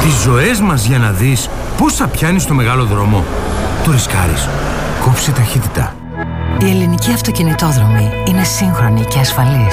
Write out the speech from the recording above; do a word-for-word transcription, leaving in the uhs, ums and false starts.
Τις ζωές μας για να δεις πώς θα πιάνεις το μεγάλο δρόμο. Το ρισκάρεις. Κόψε ταχύτητα. Η ελληνική αυτοκινητόδρομη είναι σύγχρονη και ασφαλής.